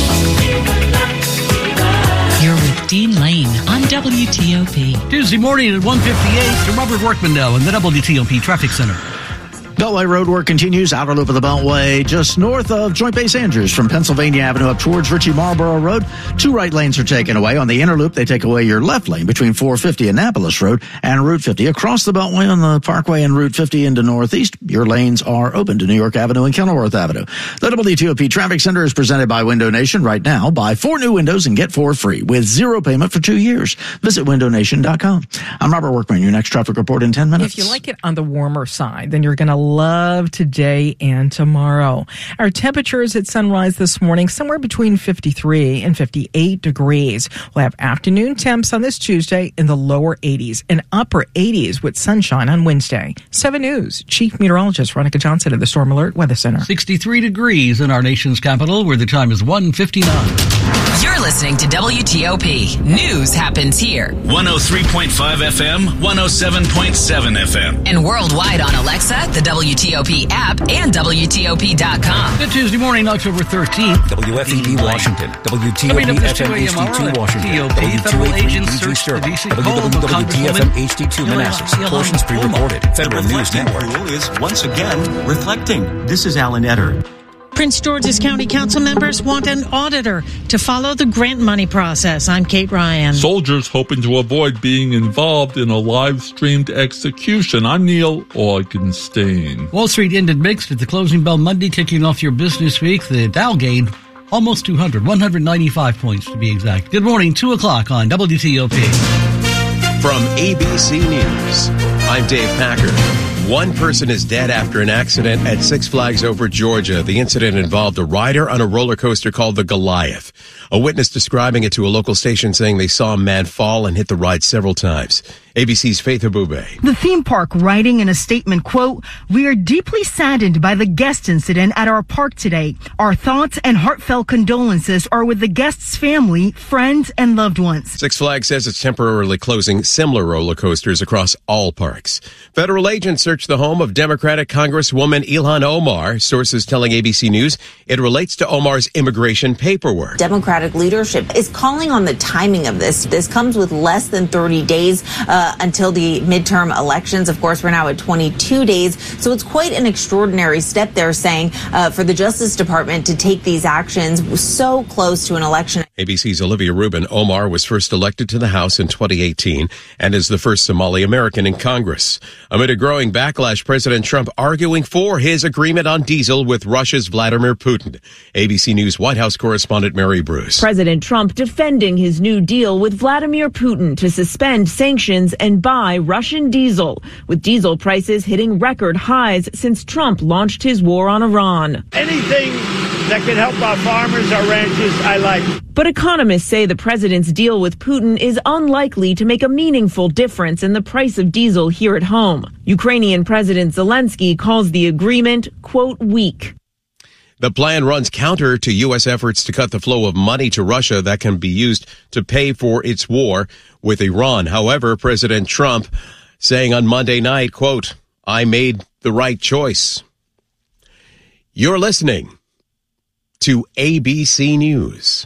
Speaker 29: You're with Dean Lane on W T O P.
Speaker 3: Tuesday morning at one fifty-eight to Robert Workmandel in the W T O P Traffic Center.
Speaker 19: Beltway Road work continues. Outer loop of the Beltway, just north of Joint Base Andrews from Pennsylvania Avenue up towards Ritchie Marlboro Road. Two right lanes are taken away. On the inner loop, they take away your left lane between four fifty Annapolis Road and Route fifty. Across the Beltway on the Parkway and Route fifty into Northeast, your lanes are open to New York Avenue and Kenilworth Avenue. The W T O P Traffic Center is presented by Window Nation. Right now, buy four new windows and get four free with zero payment for two years. Visit window nation dot com. I'm Robert Workman. Your next traffic report in ten minutes.
Speaker 20: If you like it on the warmer side, then you're going to love today and tomorrow. Our temperatures at sunrise this morning, somewhere between fifty-three and fifty-eight degrees. We'll have afternoon temps on this Tuesday in the lower eighties and upper eighties with sunshine on Wednesday. seven News Chief Meteorologist Veronica Johnson of the Storm Alert Weather Center.
Speaker 3: sixty-three degrees in our nation's capital, where the time is one fifty-nine.
Speaker 5: You're listening to W T O P. News happens here.
Speaker 4: one oh three point five F M, one oh seven point seven F M.
Speaker 5: And worldwide on Alexa, the W T O P app, and W T O P dot com.
Speaker 3: Good Tuesday morning, October thirteenth.
Speaker 2: W F E B Washington. W T O P F M H D two Washington. W two eighty-three D G Sterling. W W W T F M H D two Manassas. Portions pre-recorded. Federal News Network.
Speaker 12: Rule is once again reflecting. This is Alan Etter.
Speaker 13: Prince George's County Council members want an auditor to follow the grant money process. I'm Kate Ryan.
Speaker 14: Soldiers hoping to avoid being involved in a live-streamed execution. I'm Neil Augenstein.
Speaker 3: Wall Street ended mixed at the closing bell Monday, kicking off your business week. The Dow gained almost two hundred, one hundred ninety-five points to be exact. Good morning, two o'clock on W T O P.
Speaker 15: From A B C News, I'm Dave Packer. One person is dead after an accident at Six Flags Over Georgia. The incident involved a rider on a roller coaster called the Goliath. A witness describing it to a local station saying they saw a man fall and hit the ride several times. A B C's Faith Abube.
Speaker 16: The theme park writing in a statement, quote, "We are deeply saddened by the guest incident at our park today. Our thoughts and heartfelt condolences are with the guest's family, friends, and loved ones."
Speaker 15: Six Flags says it's temporarily closing similar roller coasters across all parks. Federal agents searched the home of Democratic Congresswoman Ilhan Omar. Sources telling A B C News it relates to Omar's immigration paperwork.
Speaker 17: Democratic leadership is calling on the timing of this. This comes with less than thirty days uh, until the midterm elections. Of course, we're now at twenty-two days. So it's quite an extraordinary step, they're saying, uh, for the Justice Department to take these actions so close to an election.
Speaker 15: A B C's Olivia Rubin. Omar was first elected to the House in twenty eighteen and is the first Somali American in Congress. Amid a growing backlash, President Trump arguing for his agreement on diesel with Russia's Vladimir Putin. A B C News White House correspondent Mary Bruce.
Speaker 27: President Trump defending his new deal with Vladimir Putin to suspend sanctions and buy Russian diesel, with diesel prices hitting record highs since Trump launched his war on Iran.
Speaker 28: Anything that can help our farmers, our ranchers, I like.
Speaker 27: But economists say the president's deal with Putin is unlikely to make a meaningful difference in the price of diesel here at home. Ukrainian President Zelensky calls the agreement, quote, weak.
Speaker 15: The plan runs counter to U S efforts to cut the flow of money to Russia that can be used to pay for its war with Iran. However, President Trump saying on Monday night, quote, "I made the right choice." You're listening to A B C News.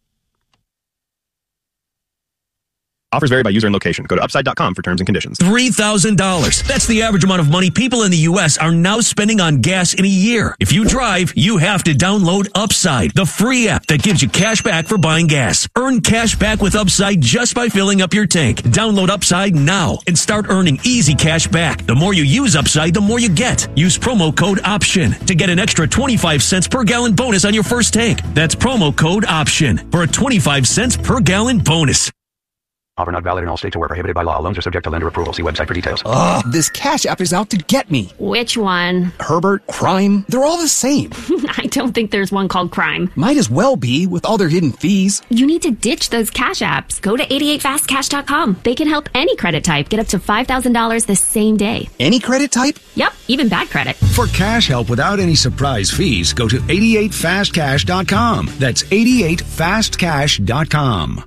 Speaker 30: Offers vary by user and location. Go to upside dot com for terms and conditions.
Speaker 31: three thousand dollars. That's the average amount of money people in the U S are now spending on gas in a year. If you drive, you have to download Upside, the free app that gives you cash back for buying gas. Earn cash back with Upside just by filling up your tank. Download Upside now and start earning easy cash back. The more you use Upside, the more you get. Use promo code OPTION to get an extra twenty-five cents per gallon bonus on your first tank. That's promo code OPTION for a twenty-five cents per gallon bonus.
Speaker 32: Offer not valid in all states or where prohibited by law. Loans are subject to lender approval. See website for details.
Speaker 33: Ugh, this Cash App is out to get me.
Speaker 34: Which one?
Speaker 33: Herbert, Crime, they're all the same.
Speaker 34: I don't think there's one called Crime.
Speaker 33: Might as well be with all their hidden fees.
Speaker 34: You need to ditch those Cash Apps. Go to eighty-eight fast cash dot com. They can help any credit type get up to five thousand dollars the same day.
Speaker 33: Any credit type?
Speaker 34: Yep, even bad credit.
Speaker 35: For cash help without any surprise fees, go to eighty-eight fast cash dot com. That's eighty-eight fast cash dot com.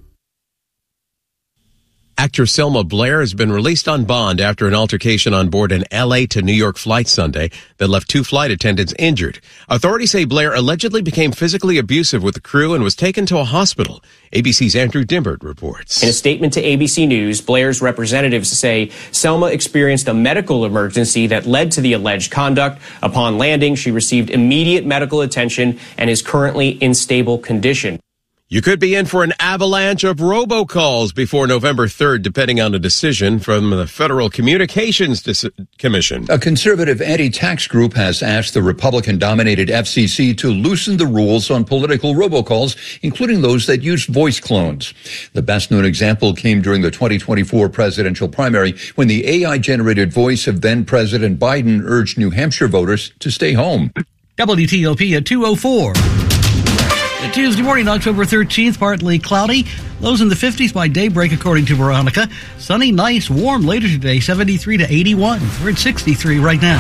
Speaker 15: Actor Selma Blair has been released on bond after an altercation on board an L A to New York flight Sunday that left two flight attendants injured. Authorities say Blair allegedly became physically abusive with the crew and was taken to a hospital. A B C's Andrew Dimbert reports.
Speaker 36: In a statement to A B C News, Blair's representatives say Selma experienced a medical emergency that led to the alleged conduct. Upon landing, she received immediate medical attention and is currently in stable condition.
Speaker 15: You could be in for an avalanche of robocalls before November third, depending on a decision from the Federal Communications Dis- Commission.
Speaker 1: A conservative anti-tax group has asked the Republican-dominated F C C to loosen the rules on political robocalls, including those that use voice clones. The best-known example came during the twenty twenty-four presidential primary when the A I-generated voice of then-President Biden urged New Hampshire voters to stay home.
Speaker 3: W T O P at two oh four. Tuesday morning, October thirteenth, partly cloudy. Lows in the fifties by daybreak, according to Veronica. Sunny, nice, warm later today, seventy-three to eighty-one. We're at sixty-three right now.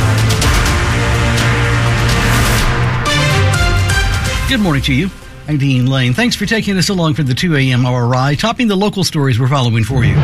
Speaker 3: Good morning to you. I'm Dean Lane. Thanks for taking us along for the two a.m. hour ride, topping the local stories we're following for you.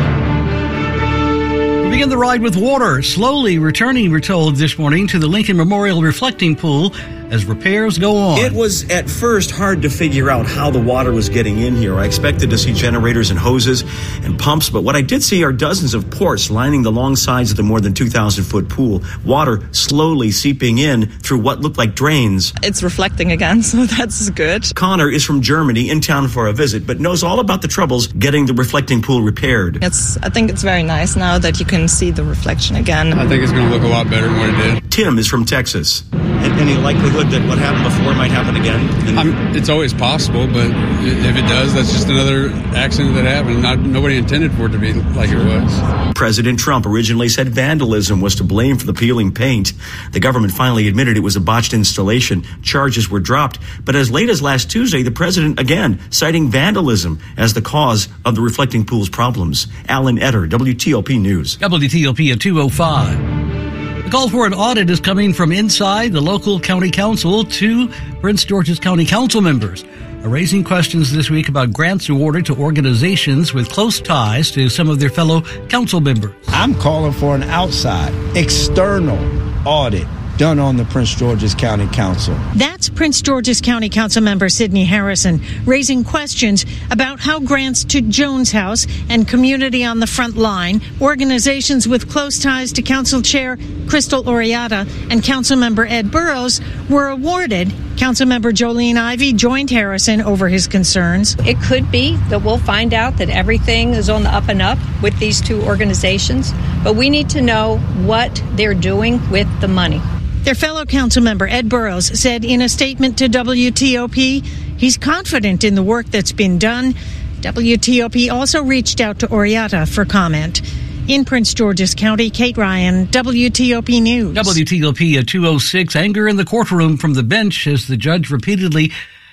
Speaker 3: We begin the ride with water, slowly returning, we're told this morning, to the Lincoln Memorial Reflecting Pool as repairs go on.
Speaker 12: It was at first hard to figure out how the water was getting in here. I expected to see generators and hoses and pumps, but what I did see are dozens of ports lining the long sides of the more than two thousand foot pool. Water slowly seeping in through what looked like drains.
Speaker 6: It's reflecting again, so that's good.
Speaker 12: Connor is from Germany, in town for a visit, but knows all about the troubles getting the reflecting pool repaired.
Speaker 6: It's, I think it's very nice now that you can see the reflection again.
Speaker 7: I think it's going to look a lot better than what it did.
Speaker 12: Tim is from Texas. Any likelihood that what happened before might happen again?
Speaker 7: I'm, it's always possible, but if it does, that's just another accident that happened. Not nobody intended for it to be like it was.
Speaker 12: President Trump originally said vandalism was to blame for the peeling paint. The government finally admitted it was a botched installation. Charges were dropped. But as late as last Tuesday, the president again citing vandalism as the cause of the reflecting pool's problems. Alan Etter, W T O P News.
Speaker 3: W T O P at two oh five. The call for an audit is coming from inside the local county council to Prince George's County Council members, are raising questions this week about grants awarded to organizations with close ties to some of their fellow council members.
Speaker 8: I'm calling for an outside, external audit done on the Prince George's County Council.
Speaker 13: That's Prince George's County Council member Sidney Harrison raising questions about how grants to Jones House and Community on the Front Line, organizations with close ties to Council Chair Crystal Oriata and Council member Ed Burrows, were awarded. Council member Jolene Ivey joined Harrison over his concerns.
Speaker 9: It could be that we'll find out that everything is on the up and up with these two organizations, but we need to know what they're doing with the money.
Speaker 13: Their fellow council member Ed Burrows said in a statement to W T O P he's confident in the work that's been done. W T O P also reached out to Oriata for comment. In Prince George's County, Kate Ryan, W T O P News.
Speaker 3: W T O P at two oh six. Anger in the courtroom from the bench as the judge repeatedly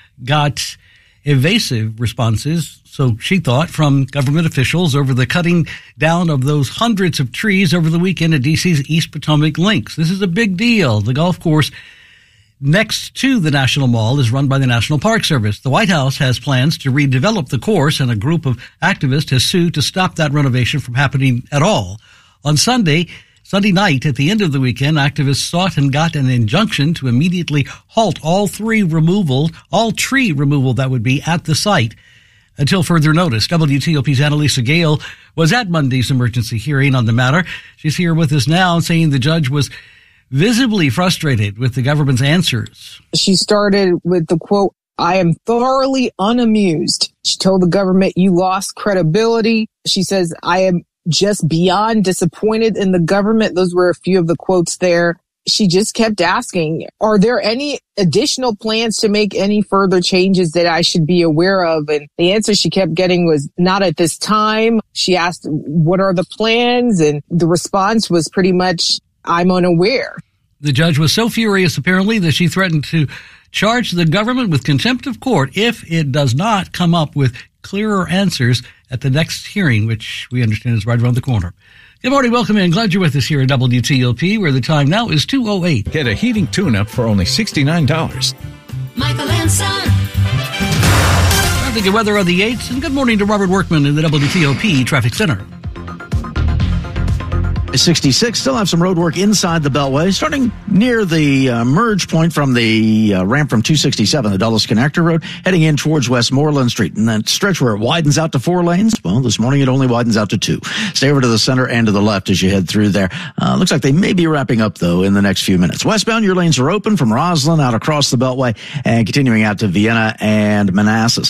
Speaker 3: got evasive responses, so she thought, from government officials over the cutting down of those hundreds of trees over the weekend at D C's East Potomac Links. This is a big deal. The golf course next to the National Mall is run by the National Park Service. The White House has plans to redevelop the course, and a group of activists has sued to stop that renovation from happening at all. On Sunday, Sunday night, at the end of the weekend, activists sought and got an injunction to immediately halt all three removal, all tree removal that would be at the site until further notice. W T O P's Annalisa Gale was at Monday's emergency hearing on the matter. She's here with us now, saying the judge was visibly frustrated with the government's answers.
Speaker 10: She started with the quote, "I am thoroughly unamused." She told the government, "You lost credibility." She says, "I am just beyond disappointed in the government." Those were a few of the quotes there. She just kept asking, are there any additional plans to make any further changes that I should be aware of? And the answer she kept getting was not at this time. She asked, what are the plans? And the response was pretty much, I'm unaware.
Speaker 3: The judge was so furious, apparently, that she threatened to charge the government with contempt of court if it does not come up with clearer answers at the next hearing, which we understand is right around the corner. Good morning, welcome in. Glad you're with us here at W T O P, where the time now is two oh eight.
Speaker 2: Get a heating tune-up for only sixty-nine dollars.
Speaker 11: Michael and Son.
Speaker 3: Traffic and weather on the eights, and good morning to Robert Workman in the W T O P Traffic Center.
Speaker 18: sixty-six, still have some road work inside the Beltway, starting near the uh, merge point from the uh, ramp from two sixty-seven, the Dulles Connector Road, heading in towards Westmoreland Street. And that stretch where it widens out to four lanes, well, this morning it only widens out to two. Stay over to the center and to the left as you head through there. Uh, looks like they may be wrapping up, though, in the next few minutes. Westbound, your lanes are open from Roslyn out across the Beltway and continuing out to Vienna and Manassas.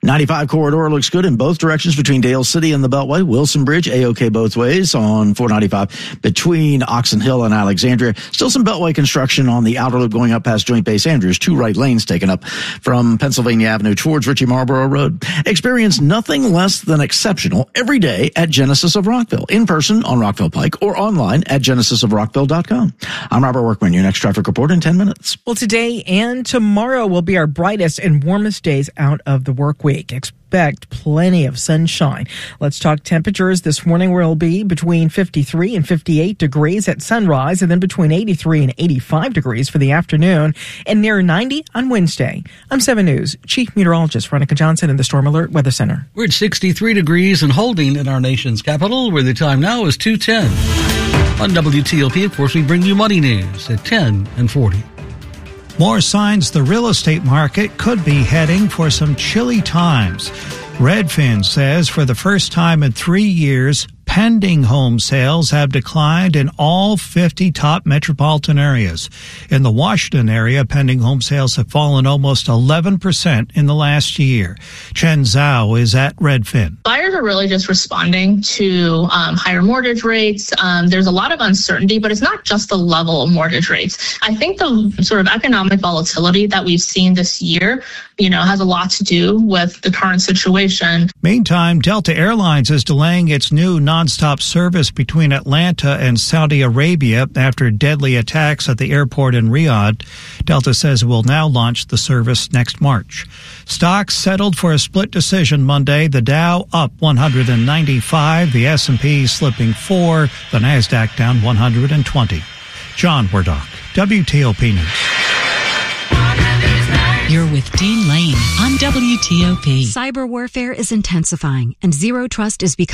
Speaker 18: ninety-five corridor looks good in both directions between Dale City and the Beltway. Wilson Bridge, A-OK both ways on four ninety-five between Oxon Hill and Alexandria. Still some Beltway construction on the outer loop going up past Joint Base Andrews. Two right lanes taken up from Pennsylvania Avenue towards Ritchie Marlborough Road. Experience nothing less than exceptional every day at Genesis of Rockville. In person on Rockville Pike or online at genesis of rockville dot com. I'm Robert Workman. Your next traffic report in ten minutes.
Speaker 4: Well, today and tomorrow will be our brightest and warmest days out of the work week. Expect plenty of sunshine. Let's talk temperatures. This morning will be between fifty-three and fifty-eight degrees at sunrise, and then between eighty-three and eighty-five degrees for the afternoon, and near ninety on Wednesday. I'm seven News Chief Meteorologist Veronica Johnson in the Storm Alert Weather Center.
Speaker 3: We're at sixty-three degrees and holding in our nation's capital, where the time now is two ten. On W T O P, of course, we bring you money news at ten and forty.
Speaker 5: More signs the real estate market could be heading for some chilly times. Redfin says for the first time in three years, pending home sales have declined in all fifty top metropolitan areas. In the Washington area, pending home sales have fallen almost eleven percent in the last year. Chen Zhao is at Redfin.
Speaker 14: Buyers are really just responding to um, higher mortgage rates. Um, there's a lot of uncertainty, but it's not just the level of mortgage rates. I think the sort of economic volatility that we've seen this year, you know, has a lot to do with the current situation.
Speaker 5: Meantime, Delta Airlines is delaying its new nonstop service between Atlanta and Saudi Arabia after deadly attacks at the airport in Riyadh. Delta says it will now launch the service next March. Stocks settled for a split decision Monday. The Dow up one hundred ninety-five, the S and P slipping four, the Nasdaq down one hundred twenty. John Wardock, W T O P News.
Speaker 16: You're with Dean Lane on W T O P.
Speaker 17: Cyber warfare is intensifying, and Zero Trust is becoming